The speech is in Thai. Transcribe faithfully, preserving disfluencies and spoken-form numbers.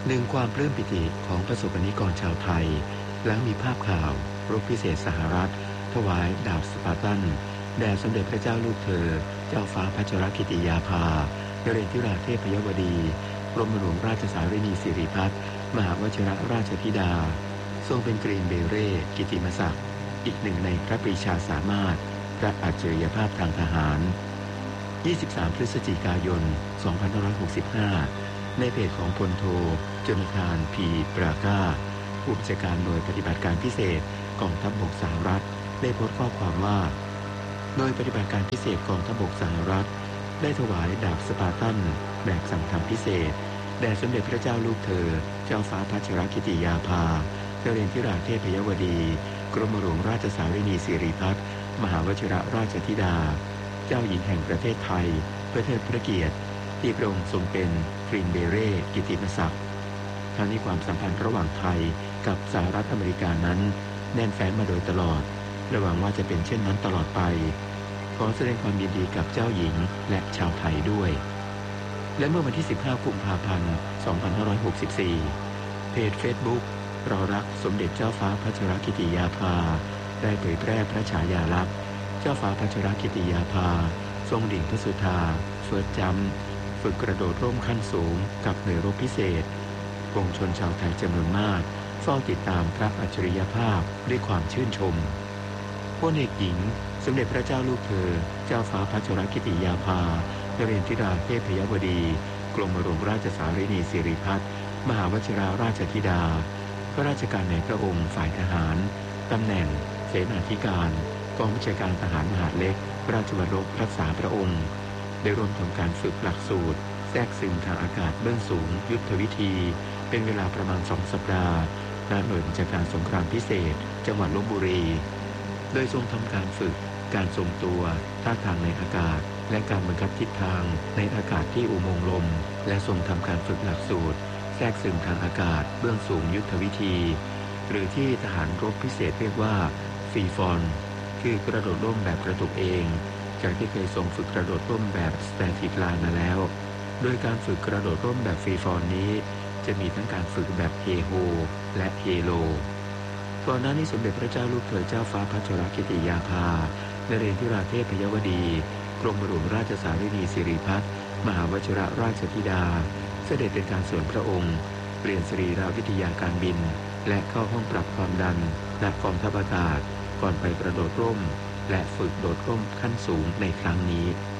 หนึ่งความปลื้มปิติของประสบนิกรชาวไทยหลังมีภาพข่าวรบพิเศษสหรัฐถวายดาบสปาร์ตันแด่สมเด็จพระเจ้าลูกเธอเจ้าฟ้าพัชรกิติยาภานเรศธิราเทพยวดีกรมหลวงราชสารินีสิริพัฒน์มหาวชิรราชธิดาทรงเป็นกรีนเบเร่กิติมศักดิ์อีกหนึ่งในพระปรีชาสามารถพระอัจฉริยภาพทางทหารยี่สิบสามพฤศจิกายนสองพันห้าร้อยหกสิบห้าในเพจของพลโทโจนาธานพีปราก้าผู้บัญชาการหน่วยปฏิบัติการพิเศษกองทัพบกสหรัฐได้โพสต์ข้อความว่าหน่วยปฏิบัติการพิเศษกองทัพบกสหรัฐได้ถวายดาบสปาร์ตันแบบสั่งทำพิเศษแด่สมเด็จพระเจ้าลูกเธอเจ้าฟ้าพัชรกิติยาภานเรศธิราเทพยวดีกรมหลวงราชสารินีสิริพัฒน์มหาวชิรราชธิดาเจ้าหญิงแห่งประเทศไทยเพื่อเทิดพระเกียรติที่พระองค์ทรงเป็นกรีนเบเร่กิติมศักดิ์ทั้งนี้ความสัมพันธ์ระหว่างไทยกับสหรัฐอเมริกานั้นแน่นแฟ้นมาโดยตลอดระหวังว่าจะเป็นเช่นนั้นตลอดไปขอแสดงความยินดีกับเจ้าหญิงและชาวไทยด้วยและเมื่อวันที่สิบห้ากุมภาพันธ์สองพันห้าร้อยหกสิบสี่เพจ Facebook เรารักสมเด็จเจ้าฟ้าพัชรกิติยาภาได้เผยแพร่พระฉายาลักษณ์เจ้าฟ้าพัชรกิติยาภาทรงดิ่งพระสุธาเฟิร์สจัมป์ฝึกกระโดดร่มขั้นสูงกับหน่วยรบพิเศษปวงชนชาวไทยจำนวนมากเฝ้าติดตามพระอัจฉริยภาพด้วยความชื่นชมพลเอกหญิงสมเด็จพระเจ้าลูกเธอเจ้าฟ้าพัชรกิติยาภานเรศธิราเทพยวดีกรมหลวงราชสารินีสิริพัฒน์มหาวชิรราชธิดาข้าราชการในพระองค์ฝ่ายทหารตำแหน่งเสนาธิการกองบัญชาการทหารมหาดเล็กราชวรบรักษาพระองค์ได้ร่วมทำการฝึกหลักสูตรแทรกซึมทางอากาศเบื้องสูงยุทธวิธีเป็นเวลาประมาณสองสัปดาห์ณหน่วยบัญชาการสงครามพิเศษจังหวัดลพบุรีโดยทรงทำการฝึกการทรงตัวท่าทางในอากาศและการบังคับทิศทางในอากาศที่อุโมงค์ลมและทรงทำการฝึกหลักสูตรแทรกซึมทางอากาศเบื้องสูงยุทธวิธีหรือที่ทหารรบพิเศษเรียกว่าฟรีฟอลคือกระโดดร่มแบบกระตุกเองจากที่เคยทรงฝึกกระโดดร่มแบบสแตติกไลน์มาแล้วโดยการฝึกกระโดดร่มแบบฟรีฟอลนี้จะมีทั้งการฝึกแบบเฮโฮและเฮโลก่อนหน้านี้สมเด็จพระเจ้าลูกเธอเจ้าฟ้าพัชรกิติยาภานเรศธิราเทพยวดีกรมหลวงราชสารินีสิริพัฒน์มหาวชิรราชธิดาเสด็จเป็นการส่วนพระองค์เปลี่ยนสรีรวิทยาการบินและเข้าห้องปรับความดันณกองทัพอากาศก่อนไปกระโดดร่มและฝึกโดดร่มขั้นสูงในครั้งนี้